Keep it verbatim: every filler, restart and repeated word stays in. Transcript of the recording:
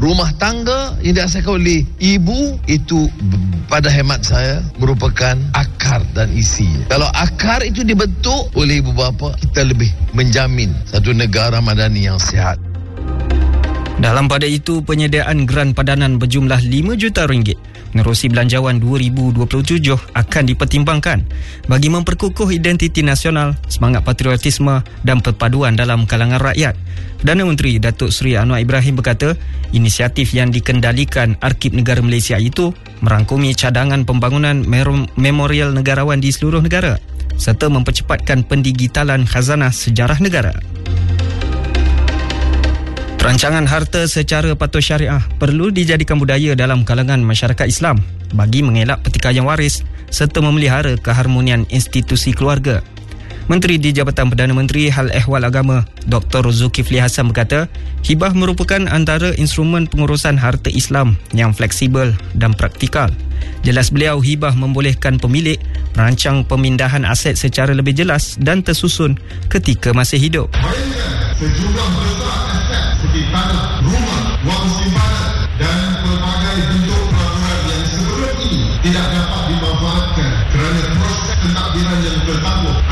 rumah tangga yang diasaskan oleh ibu itu pada hemat saya merupakan akar dan isi. Kalau akar itu dibentuk oleh ibu bapa, kita lebih menjamin satu negara madani yang sihat. Dalam pada itu, penyediaan geran padanan berjumlah lima juta ringgit menerusi belanjawan dua ribu dua puluh tujuh akan dipertimbangkan bagi memperkukuh identiti nasional, semangat patriotisme dan perpaduan dalam kalangan rakyat. Perdana Menteri Datuk Seri Anwar Ibrahim berkata, inisiatif yang dikendalikan Arkib Negara Malaysia itu merangkumi cadangan pembangunan memorial negarawan di seluruh negara serta mempercepatkan pendigitalan khazanah sejarah negara. Perancangan harta secara patuh syariah perlu dijadikan budaya dalam kalangan masyarakat Islam bagi mengelak pertikaian waris serta memelihara keharmonian institusi keluarga. Menteri di Jabatan Perdana Menteri Hal Ehwal Agama Doktor Zulkifli Hasan berkata, hibah merupakan antara instrumen pengurusan harta Islam yang fleksibel dan praktikal. Jelas beliau, hibah membolehkan pemilik merancang pemindahan aset secara lebih jelas dan tersusun ketika masih hidup. Sejumlah besar aset seperti tanah, rumah, wang simpanan dan pelbagai bentuk peraturan yang sebelum ini tidak dapat dimanfaatkan kerana proses pentadbiran yang bertangguh